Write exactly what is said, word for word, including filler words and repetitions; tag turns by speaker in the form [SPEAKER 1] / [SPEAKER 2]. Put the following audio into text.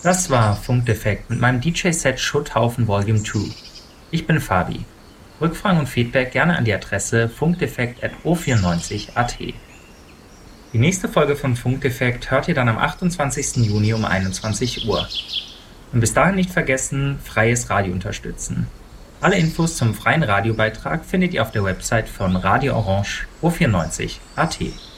[SPEAKER 1] Das war Funkdefekt mit meinem D J-Set Schutthaufen Volume zwei. Ich bin Fabi. Rückfragen und Feedback gerne an die Adresse funkdefekt at o vierundneunzig punkt a t. Die nächste Folge von Funkdefekt hört ihr dann am achtundzwanzigsten Juni um einundzwanzig Uhr. Und bis dahin nicht vergessen, freies Radio unterstützen. Alle Infos zum freien Radiobeitrag findet ihr auf der Website von Radio Orange o vierundneunzig punkt a t.